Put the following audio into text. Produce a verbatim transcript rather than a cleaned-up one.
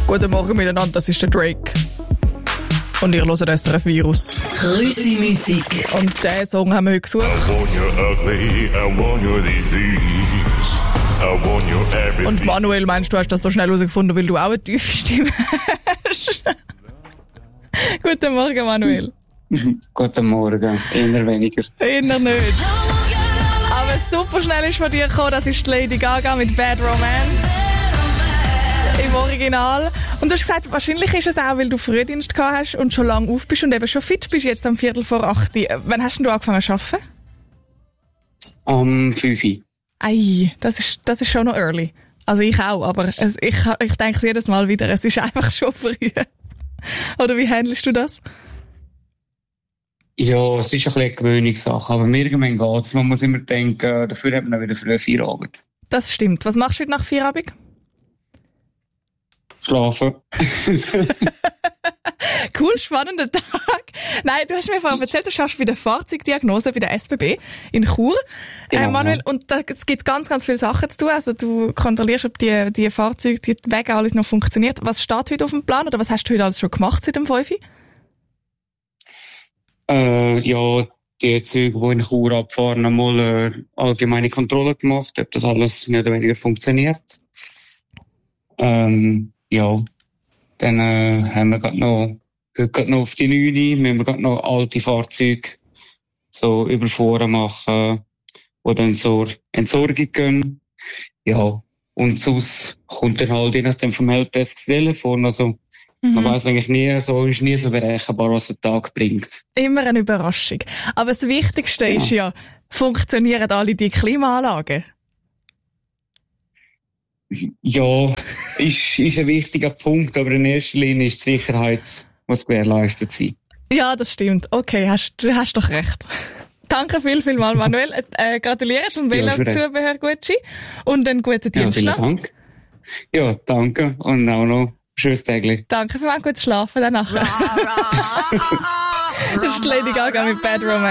Guten Morgen miteinander, das ist der Drake. Und ihr hört S R F Virus. Grüße Musik. Und diesen Song haben wir heute gesucht. I want you ugly, I want you disease. I want you everything. Und Manuel, meinst du, hast das so schnell herausgefunden, weil du auch eine tiefe Stimme hast? Guten Morgen, Manuel. Guten Morgen, eher weniger. Eher nicht. Aber super schnell ist von dir gekommen, das ist Lady Gaga mit Bad Romance. Im Original. Und du hast gesagt, wahrscheinlich ist es auch, weil du Frühdienst gehabt hast und schon lange auf bist und eben schon fit bist, jetzt am Viertel vor acht. Wann hast denn du angefangen zu arbeiten? Am fünf Uhr. Ei, das ist, das ist schon noch early. Also ich auch, aber es, ich, ich denke es jedes Mal wieder, es ist einfach schon früh. Oder wie handelst du das? Ja, es ist ein bisschen eine Gewöhnungssache, aber irgendwann geht's. Man muss immer denken, dafür hat man dann wieder früh Feierabend. Das stimmt. Was machst du heute nach Feierabend? Schlafen. Cool, spannender Tag. Nein, du hast mir vorhin erzählt, du schaffst bei der Fahrzeugdiagnose bei der S B B in Chur, Genau. äh, Manuel, und da gibt ganz, ganz viele Sachen zu tun. Also du kontrollierst, ob die, die Fahrzeuge, die Wege alles noch funktioniert. Was steht heute auf dem Plan oder was hast du heute alles schon gemacht seit dem fünf Uhr? Äh, ja, die Züge, die in Chur abfahren, einmal äh, allgemeine Kontrolle gemacht, ob das alles mehr oder weniger funktioniert. Ähm, ja, dann äh, haben wir gerade noch, gerade noch auf die neun, müssen wir gerade noch alte Fahrzeuge so überfahren machen, die dann zur Entsorgung gehen. Ja, und sonst kommt dann halt je nachdem vom Helpdesk das Telefon, also Mhm. man weiss eigentlich nie, so ist nie so berechenbar, was der Tag bringt. Immer eine Überraschung. Aber das Wichtigste Genau. ist ja, funktionieren alle die Klimaanlagen? Ja, ist, ist ein wichtiger Punkt, aber in erster Linie ist die Sicherheit, muss gewährleistet sein. Ja, das stimmt. Okay, hast, du hast doch recht. Danke viel, viel mal, Manuel. Äh, gratuliere zum Ja, schon recht. Velo-Zubehör-Gucci und einen guten Ja, Dienst vielen noch. Dank. Ja, danke und auch noch ein schönes Tagli. Danke für ein gutes Schlafen danach. Das ist Lady Gaga mit Bad Romance.